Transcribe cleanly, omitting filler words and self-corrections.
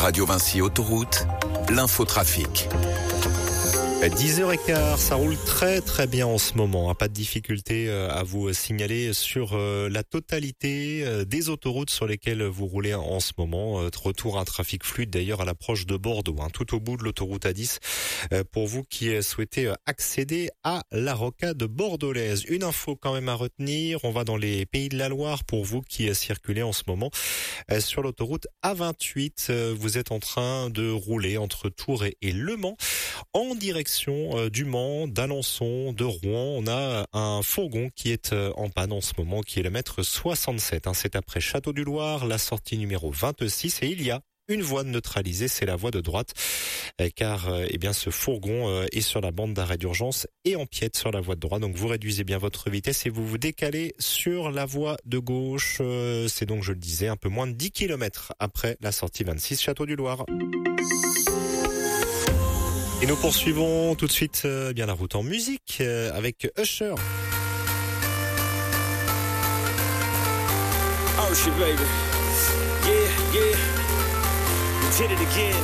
Radio Vinci Autoroute, l'infotrafic. 10h15, ça roule très très bien en ce moment. Pas de difficulté à vous signaler sur la totalité des autoroutes sur lesquelles vous roulez en ce moment. Retour à un trafic fluide d'ailleurs à l'approche de Bordeaux, tout au bout de l'autoroute A10 pour vous qui souhaitez accéder à la rocade bordelaise. Une info quand même à retenir, on va dans les Pays de la Loire pour vous qui circulez en ce moment sur l'autoroute A28. Vous êtes en train de rouler entre Tours et Le Mans en direction du Mans, d'Alençon, de Rouen. On a un fourgon qui est en panne en ce moment, kilomètre 67. C'est après Château-du-Loir, la sortie numéro 26, et il y a une voie neutralisée, c'est la voie de droite, car ce fourgon est sur la bande d'arrêt d'urgence et empiète sur la voie de droite. Donc vous réduisez bien votre vitesse et vous vous décalez sur la voie de gauche. C'est donc, je le disais, un peu moins de 10 km après la sortie 26 Château-du-Loir. Et nous poursuivons tout de suite la route en musique avec Usher. Usher, baby. Yeah, yeah. We did it again.